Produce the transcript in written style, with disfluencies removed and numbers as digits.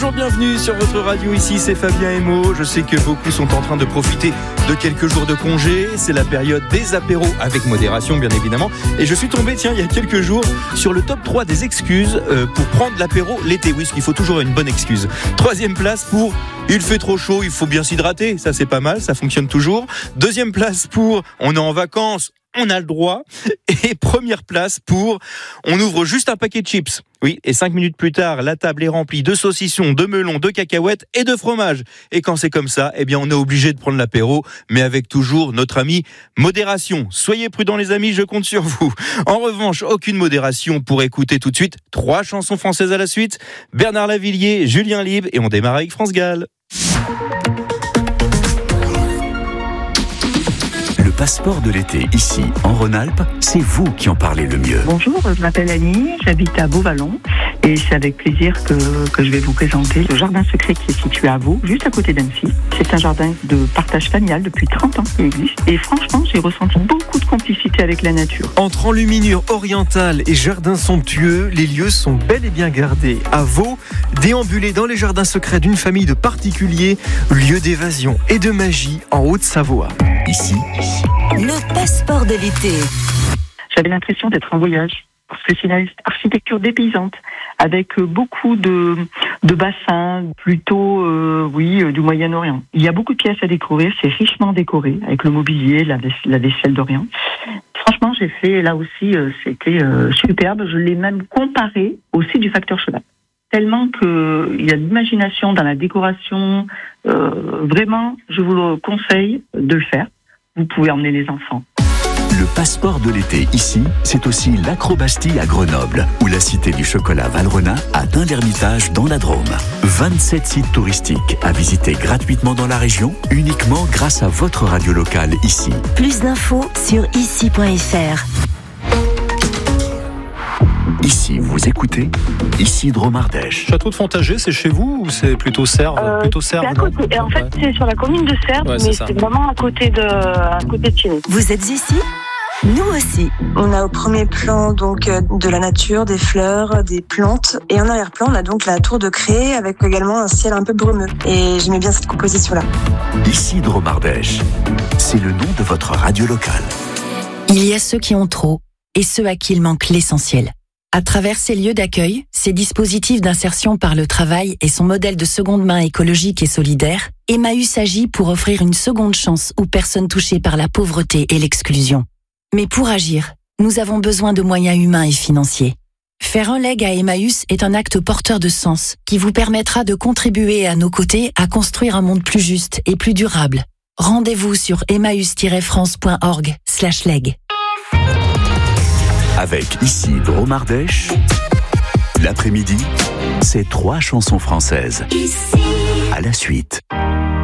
Bonjour, bienvenue sur votre radio, ici c'est Fabien et Mo. Je sais que beaucoup sont en train de profiter de quelques jours de congé. C'est la période des apéros, avec modération bien évidemment. Et je suis tombé, il y a quelques jours, sur le top 3 des excuses pour prendre l'apéro l'été. Oui, parce qu'il faut toujours une bonne excuse. 3e place pour il fait trop chaud, il faut bien s'hydrater. Ça c'est pas mal, ça fonctionne toujours. 2e place pour on est en vacances, on a le droit. Et 1re place pour on ouvre juste un paquet de chips. Oui, et 5 minutes plus tard, la table est remplie de saucissons, de melons, de cacahuètes et de fromage. Et quand c'est comme ça, on est obligé de prendre l'apéro, mais avec toujours notre ami modération. Soyez prudents les amis, je compte sur vous. En revanche, aucune modération pour écouter tout de suite 3 chansons françaises à la suite. Bernard Lavilliers, Julien Libre, et on démarre avec France Gall. Le passeport de l'été, ici, en Rhône-Alpes, c'est vous qui en parlez le mieux. Bonjour, je m'appelle Annie, j'habite à Beauvallon et c'est avec plaisir que je vais vous présenter le jardin secret qui est situé à Vaux, juste à côté d'Annecy. C'est un jardin de partage familial depuis 30 ans qu'il existe et franchement, j'ai ressenti beaucoup de complicité avec la nature. Entre enluminure orientale et jardin somptueux, les lieux sont bel et bien gardés. À Vaux, déambuler dans les jardins secrets d'une famille de particuliers, lieu d'évasion et de magie en Haute-Savoie. Ici, le passeport de l'été. J'avais l'impression d'être en voyage, parce que c'est une architecture dépaysante, avec beaucoup de bassins, plutôt du Moyen-Orient. Il y a beaucoup de pièces à découvrir, c'est richement décoré, avec le mobilier, la vaisselle d'Orient. Franchement, j'ai fait, là aussi, c'était superbe. Je l'ai même comparé au site du Facteur Cheval. Tellement qu'il y a de l'imagination dans la décoration. Vraiment, je vous le conseille de le faire. Vous pouvez emmener les enfants. le passeport de l'été ici, c'est aussi l'Acrobastille à Grenoble ou la Cité du Chocolat Valrhona à Dun-l'Hermitage dans la Drôme. 27 sites touristiques à visiter gratuitement dans la région, uniquement grâce à votre radio locale ici. Plus d'infos sur ici.fr. Ici, vous écoutez Ici Drôme Ardèche. Château de Fontager, c'est chez vous ou c'est plutôt Serves C'est à côté. En fait, c'est sur la commune de Serves, mais c'est vraiment à côté de chez nous. Vous êtes ici ? Nous aussi. On a au premier plan donc de la nature, des fleurs, des plantes, et en arrière-plan on a donc la tour de Cré avec également un ciel un peu brumeux. Et j'aimais bien cette composition-là. Ici Drôme Ardèche, c'est le nom de votre radio locale. Il y a ceux qui ont trop et ceux à qui il manque l'essentiel. À travers ces lieux d'accueil, ces dispositifs d'insertion par le travail et son modèle de seconde main écologique et solidaire, Emmaüs agit pour offrir une seconde chance aux personnes touchées par la pauvreté et l'exclusion. Mais pour agir, nous avons besoin de moyens humains et financiers. Faire un leg à Emmaüs est un acte porteur de sens qui vous permettra de contribuer à nos côtés à construire un monde plus juste et plus durable. Rendez-vous sur emmaüs-france.org/leg. Avec ici Drôme Ardèche, l'après-midi, c'est 3 chansons françaises. Ici. À la suite.